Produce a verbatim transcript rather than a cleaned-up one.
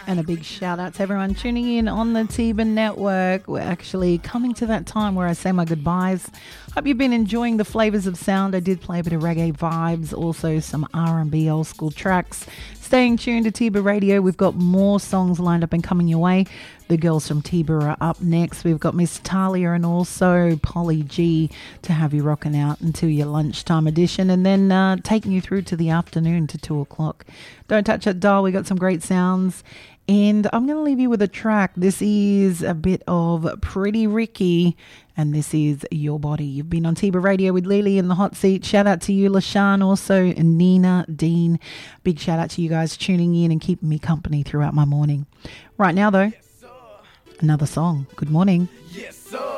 And a big shout out to everyone tuning in on the Tiba Network. We're actually coming to that time where I say my goodbyes. Hope you've been enjoying the flavours of sound. I did play a bit of reggae vibes, also some R and B old school tracks. Staying tuned to Tiba Radio. We've got more songs lined up and coming your way. The girls from Tiba are up next. We've got Miss Talia and also Polly G to have you rocking out until your lunchtime edition, and then uh, taking you through to the afternoon to two o'clock. Don't touch that dial. We got some great sounds. And I'm going to leave you with a track. This is a bit of Pretty Ricky, and this is Your Body. You've been on Tiba Radio with Lily in the hot seat. Shout out to you, LaShawn, also and Nina, Dean. Big shout out to you guys tuning in and keeping me company throughout my morning. Right now, though, another song. Good morning. Yes, sir.